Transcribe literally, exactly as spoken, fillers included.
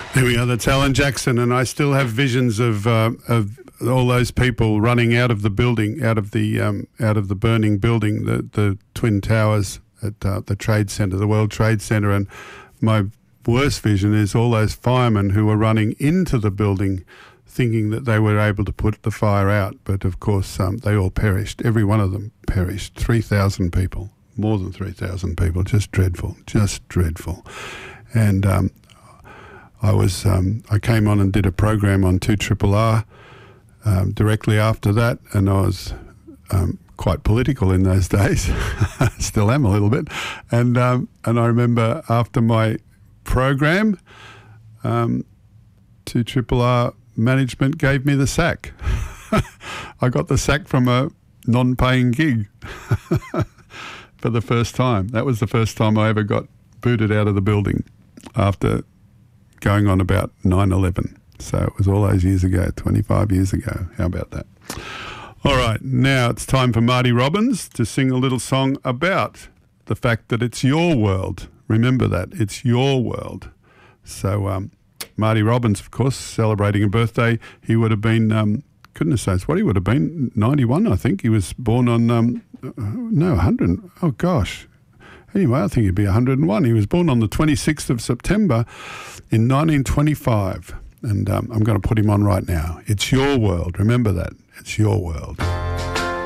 There we are, that's Alan Jackson, and I still have visions of uh, of all those people running out of the building, out of the um, out of the burning building, the the Twin Towers at uh, the Trade Centre, the World Trade Centre, and my worst vision is all those firemen who were running into the building thinking that they were able to put the fire out, but of course um, they all perished. Every one of them perished. three thousand people, more than three thousand people, just dreadful, just dreadful. And um, I was um, I came on and did a program on two R R R um, directly after that, and I was um, quite political in those days. Still am a little bit. And um, and I remember after my program, um, two R R R management gave me the sack. I got the sack from a non-paying gig for the first time. That was the first time I ever got booted out of the building after going on about nine eleven. So it was all those years ago, twenty-five years ago. How about that? All right, now it's time for Marty Robbins to sing a little song about the fact that it's your world. Remember that, it's your world. So um, Marty Robbins, of course, celebrating a birthday. He would have been, um, goodness knows what he would have been, ninety-one, I think. He was born on, um, no, one hundred. Oh, gosh. Anyway, I think he'd be one hundred and one. He was born on the twenty-sixth of September in nineteen twenty-five. And um, I'm going to put him on right now. It's your world. Remember that. It's your world.